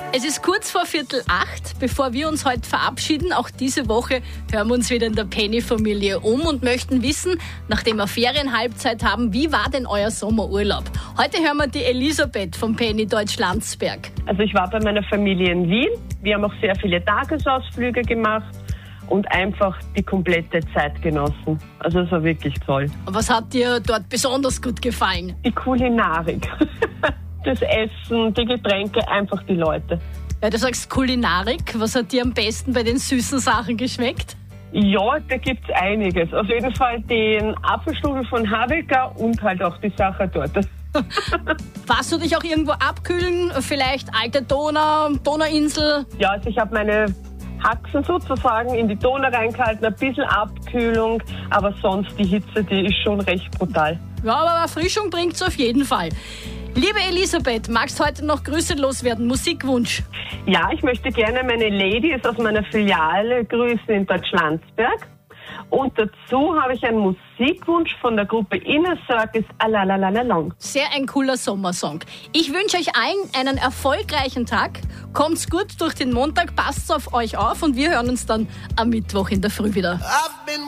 Es ist kurz vor 7:45, bevor wir uns heute verabschieden. Auch diese Woche hören wir uns wieder in der Penny-Familie um und möchten wissen, nachdem wir Ferienhalbzeit haben, wie war denn euer Sommerurlaub? Heute hören wir die Elisabeth vom Penny Deutschlandsberg. Also ich war bei meiner Familie in Wien. Wir haben auch sehr viele Tagesausflüge gemacht und einfach die komplette Zeit genossen. Also es war wirklich toll. Was hat dir dort besonders gut gefallen? Die Kulinarik. Das Essen, die Getränke, einfach die Leute. Ja, du sagst Kulinarik. Was hat dir am besten bei den süßen Sachen geschmeckt? Ja, da gibt's einiges. Auf jeden Fall den Apfelstrudel von Habecker und halt auch die Sachertorte. Warst du dich auch irgendwo abkühlen? Vielleicht alte Donau, Donauinsel? Ja, also ich habe meine Haxen sozusagen in die Donau reingehalten, ein bisschen Abkühlung, aber sonst die Hitze, die ist schon recht brutal. Ja, aber Erfrischung bringt's auf jeden Fall. Liebe Elisabeth, magst du heute noch Grüße loswerden? Musikwunsch? Ja, ich möchte gerne meine Ladies aus meiner Filiale grüßen in Deutschlandsberg. Und dazu habe ich einen Musikwunsch von der Gruppe Inner Circus, Alalalalong. Sehr ein cooler Sommersong. Ich wünsche euch allen einen erfolgreichen Tag. Kommt's gut durch den Montag, passt auf euch auf und wir hören uns dann am Mittwoch in der Früh wieder.